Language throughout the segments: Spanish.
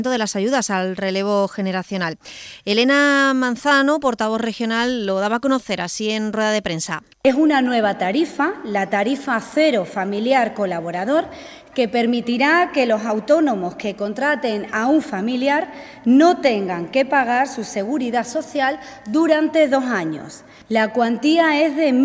de las ayudas al relevo generacional. Elena Manzano, portavoz regional, lo daba a conocer así en rueda de prensa. Es una nueva tarifa, la tarifa cero familiar colaborador, que permitirá que los autónomos que contraten a un familiar no tengan que pagar su seguridad social durante 2 años. La cuantía es de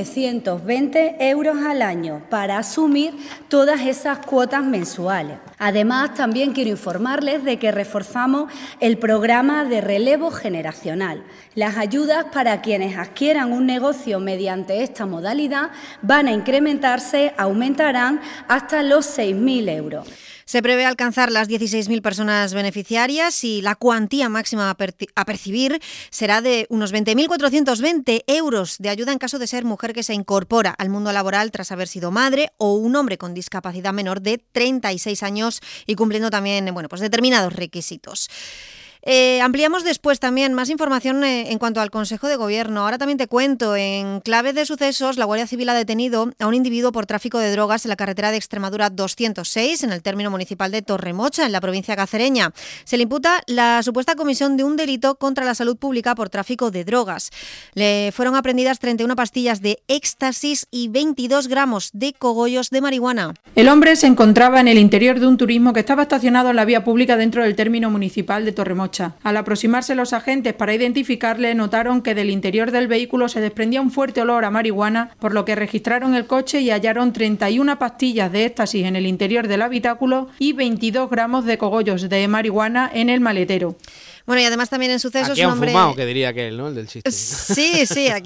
1.920 euros al año para asumir todas esas cuotas mensuales. Además, también quiero informarles de que reforzamos el programa de relevo generacional. Las ayudas para quienes adquieran un negocio mediante esta modalidad van a incrementarse, aumentarán hasta los 6.000 euros. Se prevé alcanzar las 16.000 personas beneficiarias y la cuantía máxima a percibir será de unos 20.420 euros de ayuda en caso de ser mujer que se incorpora al mundo laboral tras haber sido madre o un hombre con discapacidad menor de 36 años y cumpliendo también determinados requisitos. Ampliamos después también más información en cuanto al Consejo de Gobierno. Ahora también te cuento, en clave de sucesos, la Guardia Civil ha detenido a un individuo por tráfico de drogas en la carretera de Extremadura 206, en el término municipal de Torremocha, en la provincia cacereña. Se le imputa la supuesta comisión de un delito contra la salud pública por tráfico de drogas. Le fueron aprehendidas 31 pastillas de éxtasis y 22 gramos de cogollos de marihuana. El hombre se encontraba en el interior de un turismo que estaba estacionado en la vía pública dentro del término municipal de Torremocha. Al aproximarse los agentes para identificarle, notaron que del interior del vehículo se desprendía un fuerte olor a marihuana, por lo que registraron el coche y hallaron 31 pastillas de éxtasis en el interior del habitáculo y 22 gramos de cogollos de marihuana en el maletero. Bueno, y además también en sucesos... Aquí han un hombre... fumado, que diría aquel, ¿no? El del chiste. Sí, aquí.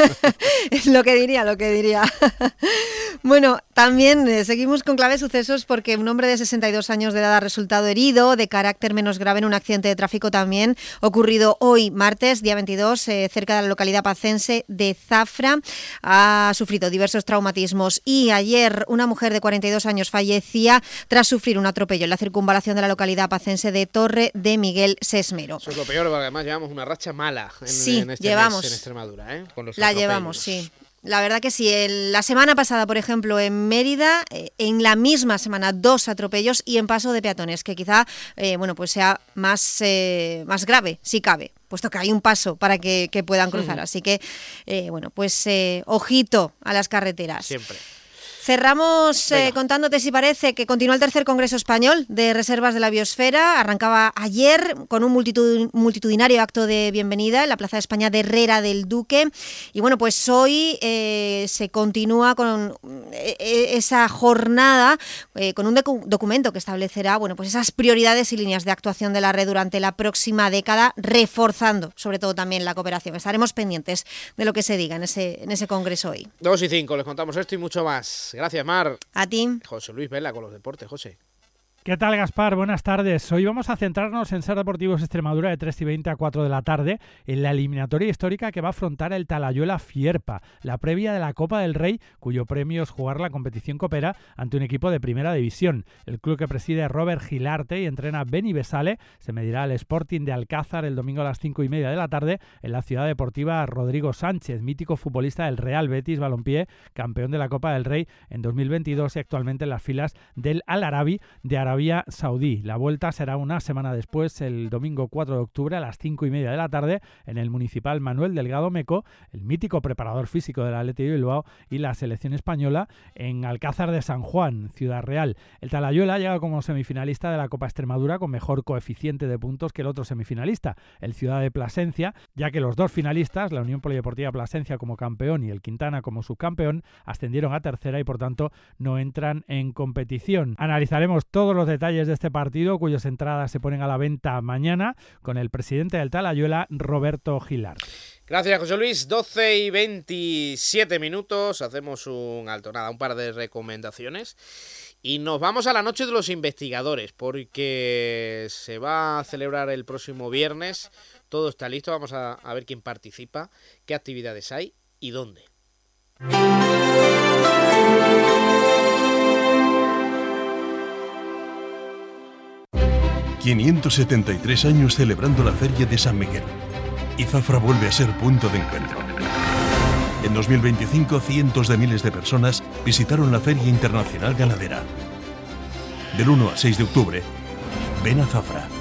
Es lo que diría. Bueno, también seguimos con clave sucesos porque un hombre de 62 años de edad ha resultado herido de carácter menos grave en un accidente de tráfico también ocurrido hoy, martes, día 22, cerca de la localidad pacense de Zafra. Ha sufrido diversos traumatismos y ayer una mujer de 42 años fallecía tras sufrir un atropello en la circunvalación de la localidad pacense de Torre de Miguel Sesmero. Eso es lo peor, porque además llevamos una racha mala en este llevamos. Mes en Extremadura, ¿eh? Con los la atropellos. Llevamos, sí. La verdad que sí. La semana pasada, por ejemplo, en Mérida, en la misma semana, 2 atropellos y en paso de peatones, que quizá sea más grave, si cabe, puesto que hay un paso para que puedan cruzar. Así que, ojito a las carreteras. Siempre. Cerramos contándote, si parece, que continúa el tercer Congreso Español de Reservas de la Biosfera. Arrancaba ayer con un multitudinario acto de bienvenida en la Plaza de España de Herrera del Duque. Y bueno, pues hoy se continúa con esa jornada con un documento que establecerá esas prioridades y líneas de actuación de la red durante la próxima década, reforzando sobre todo también la cooperación. Estaremos pendientes de lo que se diga en ese Congreso hoy. 2:05, les contamos esto y mucho más. Gracias, Mar. A ti. José Luis Vela con los deportes. José. ¿Qué tal, Gaspar? Buenas tardes. Hoy vamos a centrarnos en Ser Deportivos Extremadura de 3:20 a 4 de la tarde en la eliminatoria histórica que va a afrontar el Talayuela Fierpa, la previa de la Copa del Rey, cuyo premio es jugar la competición copera ante un equipo de primera división. El club que preside Robert Gilarte y entrena Beni Besale se medirá al Sporting de Alcázar el domingo a las 5:30 de la tarde en la ciudad deportiva Rodrigo Sánchez, mítico futbolista del Real Betis Balompié, campeón de la Copa del Rey en 2022 y actualmente en las filas del Al Arabi de Arabia Saudí. La vuelta será una semana después, el domingo 4 de octubre a las 5:30 de la tarde en el Municipal Manuel Delgado Meco, el mítico preparador físico del Athletic de Bilbao y la selección española en Alcázar de San Juan, Ciudad Real. El Talayuela llega como semifinalista de la Copa Extremadura con mejor coeficiente de puntos que el otro semifinalista, el Ciudad de Plasencia, ya que los dos finalistas, la Unión Polideportiva Plasencia como campeón y el Quintana como subcampeón, ascendieron a tercera y por tanto no entran en competición. Analizaremos todos los detalles de este partido, cuyas entradas se ponen a la venta mañana, con el presidente del Talayuela, Roberto Gilar. Gracias, José Luis. 12:27 minutos. Hacemos un alto, un par de recomendaciones. Y nos vamos a la noche de los investigadores, porque se va a celebrar el próximo viernes. Todo está listo. Vamos a ver quién participa, qué actividades hay y dónde. 573 años celebrando la Feria de San Miguel. Y Zafra vuelve a ser punto de encuentro. En 2025, cientos de miles de personas visitaron la Feria Internacional Ganadera. Del 1 al 6 de octubre, Ven a Zafra.